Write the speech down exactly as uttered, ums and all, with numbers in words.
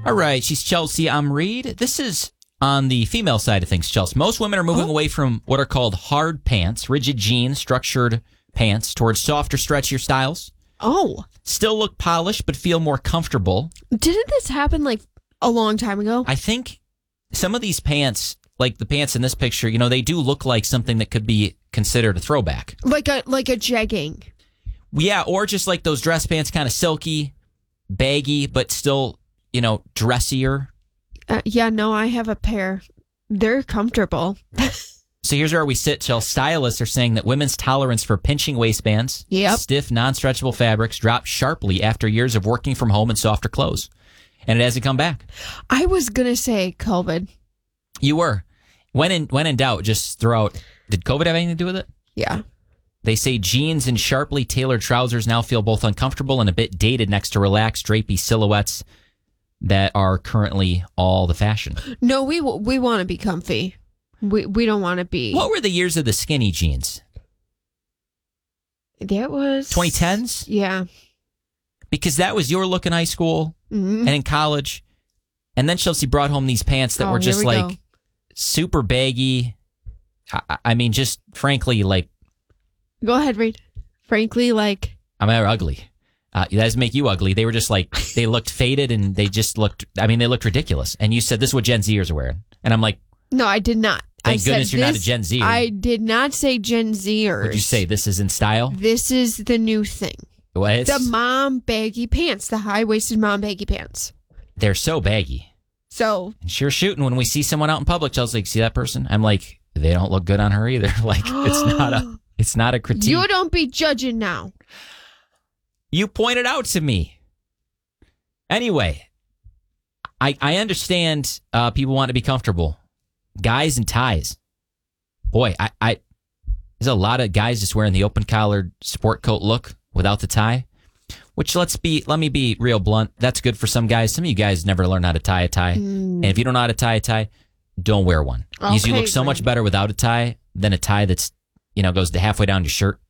All right, she's Chelsea. I'm Reed. This is on the female side of things, Chelsea. Most women are moving oh. away from what are called hard pants, rigid jeans, structured pants, towards softer, stretchier styles. Oh. Still look polished, but feel more comfortable. Didn't this happen like a long time ago? I think some of these pants, like the pants in this picture, you know, they do look like something that could be considered a throwback. Like a like a jegging. Yeah, or just like those dress pants, kind of silky, baggy, but still, you know, dressier. Uh, yeah, no, I have a pair. They're comfortable. So here's where we sit, Chell. Stylists are saying that women's tolerance for pinching waistbands, yep. stiff, non-stretchable fabrics dropped sharply after years of working from home in softer clothes. And it hasn't come back. I was going to say COVID. You were. When in, when in doubt, just throw out, did COVID have anything to do with it? Yeah. They say jeans and sharply tailored trousers now feel both uncomfortable and a bit dated next to relaxed, drapey silhouettes that are currently all the fashion. No, we we want to be comfy. We we don't want to be. What were the years of the skinny jeans? That was twenty tens? Yeah. Because that was your look in high school mm-hmm. and in college. And then Chelsea brought home these pants that oh, were just we like go. super baggy. I, I mean, just frankly, like. Go ahead, Reed. Frankly, like. I mean, they're ugly. Uh, that doesn't make you ugly. They were just like, they looked faded and they just looked, I mean, they looked ridiculous. And you said this is what Gen Zers are wearing. And I'm like. No, I did not. Thank I goodness said you're this, not a Gen Zer. I did not say Gen Zers. Would you say this is in style? This is the new thing. What? The mom baggy pants, the high-waisted mom baggy pants. They're so baggy. So. And sure shooting when we see someone out in public, Chelsea, like, see that person? I'm like, they don't look good on her either. Like, it's not a, it's not a critique. You don't be judging now. You pointed out to me. Anyway, I I understand uh, people want to be comfortable. Guys in ties. Boy, I, I there's a lot of guys just wearing the open collared sport coat look without the tie. Which let's be let me be real blunt. That's good for some guys. Some of you guys never learn how to tie a tie. Mm. And if you don't know how to tie a tie, don't wear one. Okay, because you look so much better without a tie than a tie that's, you know, goes to halfway down your shirt.